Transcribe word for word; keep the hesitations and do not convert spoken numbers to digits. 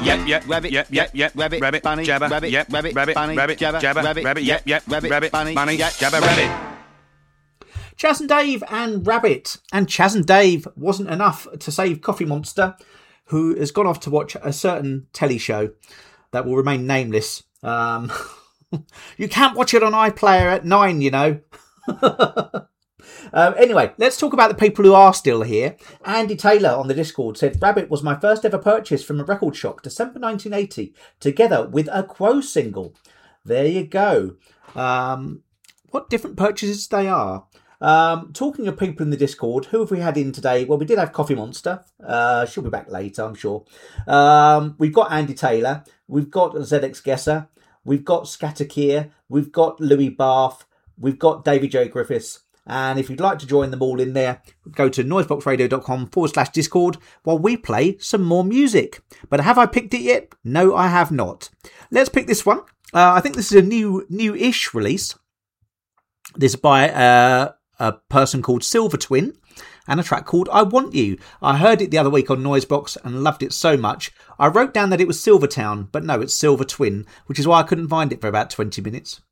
yep, yep, rabbit, yep, yep, yep, rabbit, rabbit, bunny, jabber, rabbit, yep, rabbit, rabbit, bunny, rabbit, jabber, jabber, rabbit, rabbit, yep, yep, rabbit, rabbit, bunny, bunny, jabber, rabbit. Chas and Dave and Rabbit. And Chas and Dave wasn't enough to save Coffee Monster, who has gone off to watch a certain telly show that will remain nameless. Um, you can't watch it on iPlayer at nine, you know. Um, anyway, let's talk about the people who are still here. Andy Taylor on the Discord said, Rabbit was my first ever purchase from a record shop, December nineteen eighty, together with a Quo single. There you go. Um, what different purchases they are. Um, talking of people in the Discord, who have we had in today? Well, we did have Coffee Monster. Uh, she'll be back later, I'm sure. Um, we've got Andy Taylor. We've got Z X Gesser. We've got Scatterkeer. We've got Louis Bath. We've got David J. Griffiths. And if you'd like to join them all in there, go to noiseboxradio.com forward slash Discord while we play some more music. But have I picked it yet? No, I have not. Let's pick this one. Uh, I think this is a new, new-ish release. This is by uh, a person called Silver Twin and a track called I Want You. I heard it the other week on Noisebox and loved it so much. I wrote down that it was Silvertown, but no, it's Silver Twin, which is why I couldn't find it for about twenty minutes.